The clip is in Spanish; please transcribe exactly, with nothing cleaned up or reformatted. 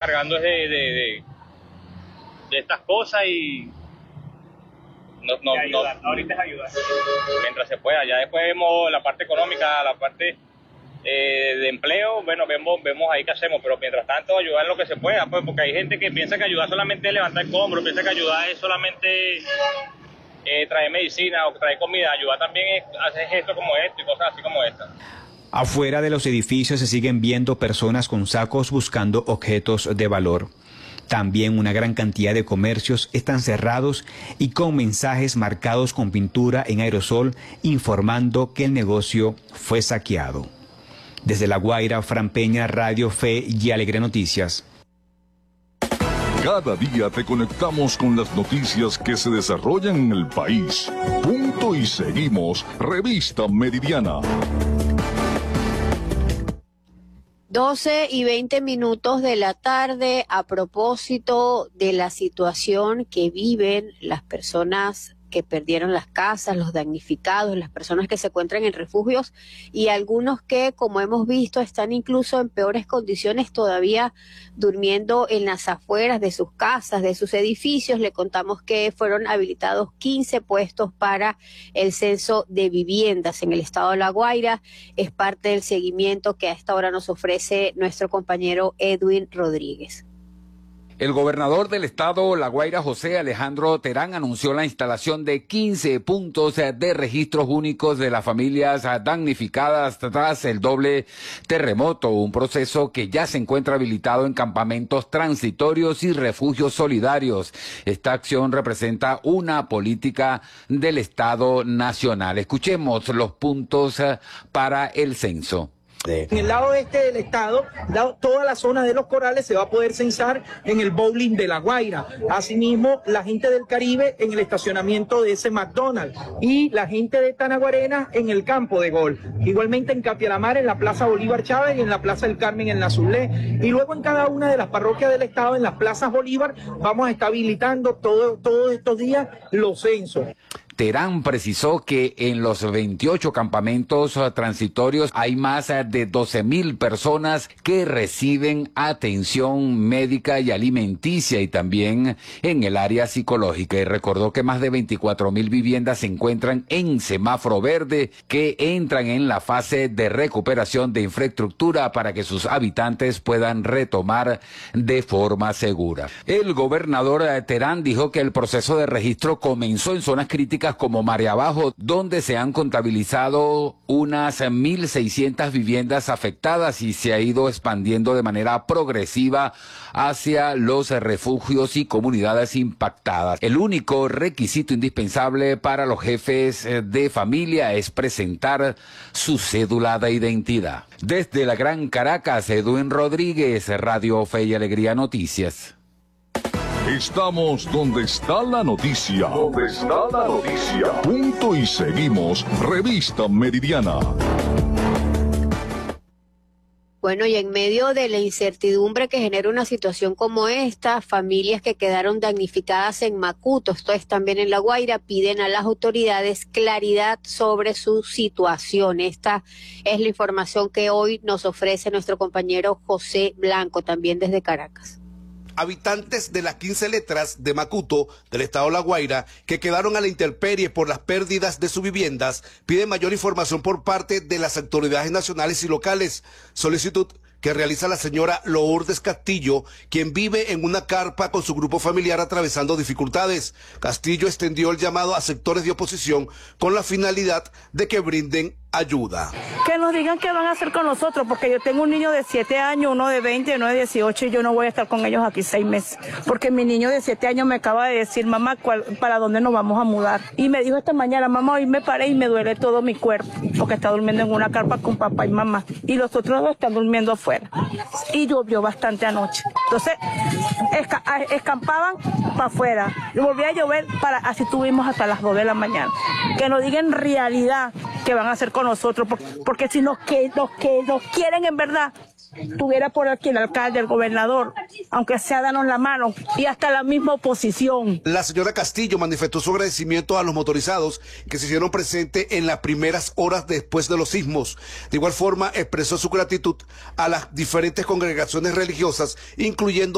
encargando de, de, de, de estas cosas y no, no, de ayudar. no, Ahorita es ayudar. Mientras se pueda. Ya después vemos la parte económica, la parte eh, de empleo, bueno, vemos, vemos ahí qué hacemos, pero mientras tanto ayudar lo que se pueda, pues, porque hay gente que piensa que ayudar solamente es levantar escombros, piensa que ayudar es solamente eh, traer medicina o traer comida. Ayudar también es hacer gestos como esto y cosas así como esta. Afuera de los edificios se siguen viendo personas con sacos buscando objetos de valor. También una gran cantidad de comercios están cerrados y con mensajes marcados con pintura en aerosol informando que el negocio fue saqueado. Desde La Guaira, Fran Peña, Radio Fe y Alegre Noticias. Cada día te conectamos con las noticias que se desarrollan en el país. Punto y seguimos. Revista Meridiana. doce y veinte minutos de la tarde, a propósito de la situación que viven las personas que perdieron las casas, los damnificados, las personas que se encuentran en refugios y algunos que, como hemos visto, están incluso en peores condiciones todavía durmiendo en las afueras de sus casas, de sus edificios. Le contamos que fueron habilitados quince puestos para el censo de viviendas en el estado de La Guaira. Es parte del seguimiento que a esta hora nos ofrece nuestro compañero Edwin Rodríguez. El gobernador del estado La Guaira, José Alejandro Terán, anunció la instalación de quince puntos de registros únicos de las familias damnificadas tras el doble terremoto, un proceso que ya se encuentra habilitado en campamentos transitorios y refugios solidarios. Esta acción representa una política del Estado nacional. Escuchemos los puntos para el censo. En el lado este del estado, toda la zona de los corales se va a poder censar en el bowling de La Guaira. Asimismo, la gente del Caribe en el estacionamiento de ese McDonald's y la gente de Tanaguarena en el campo de golf. Igualmente en Capialamar, en la Plaza Bolívar Chávez y en la Plaza del Carmen en la Zulé. Y luego en cada una de las parroquias del estado, en las plazas Bolívar, vamos a estar habilitando todo, todos estos días los censos. Terán precisó que en los veintiocho campamentos transitorios hay más de doce mil personas que reciben atención médica y alimenticia y también en el área psicológica. Y recordó que más de veinticuatro mil viviendas se encuentran en semáforo verde, que entran en la fase de recuperación de infraestructura para que sus habitantes puedan retomar de forma segura. El gobernador Terán dijo que el proceso de registro comenzó en zonas críticas como Marea Abajo, donde se han contabilizado unas mil seiscientas viviendas afectadas y se ha ido expandiendo de manera progresiva hacia los refugios y comunidades impactadas. El único requisito indispensable para los jefes de familia es presentar su cédula de identidad. Desde la Gran Caracas, Edwin Rodríguez, Radio Fe y Alegría Noticias. Estamos donde está la noticia. Donde está la noticia. Punto y seguimos. Revista Meridiana. Bueno, y en medio de la incertidumbre que genera una situación como esta, familias que quedaron damnificadas en Macuto, esto es también en La Guaira, piden a las autoridades claridad sobre su situación. Esta es la información que hoy nos ofrece nuestro compañero José Blanco, también desde Caracas. Habitantes de las quince letras de Macuto, del estado La Guaira, que quedaron a la intemperie por las pérdidas de sus viviendas, piden mayor información por parte de las autoridades nacionales y locales. Solicitud que realiza la señora Lourdes Castillo, quien vive en una carpa con su grupo familiar atravesando dificultades. Castillo extendió el llamado a sectores de oposición con la finalidad de que brinden ayuda. Que nos digan qué van a hacer con nosotros, porque yo tengo un niño de siete años, uno de veinte, uno de dieciocho, y yo no voy a estar con ellos aquí seis meses, porque mi niño de siete años me acaba de decir, mamá, ¿cuál, ¿para dónde nos vamos a mudar? Y me dijo esta mañana, mamá, hoy me paré y me duele todo mi cuerpo, porque está durmiendo en una carpa con papá y mamá, y los otros dos están durmiendo afuera, y llovió bastante anoche. Entonces, esca escampaban para afuera, y volvía a llover, para así tuvimos hasta las dos de la mañana. Que nos digan en realidad qué van a hacer con nosotros, porque, porque si nos que, los que nos quieren en verdad, tuviera por aquí el alcalde, el gobernador, aunque sea danos la mano, y hasta la misma oposición. La señora Castillo manifestó su agradecimiento a los motorizados que se hicieron presentes en las primeras horas después de los sismos. De igual forma, expresó su gratitud a las diferentes congregaciones religiosas, incluyendo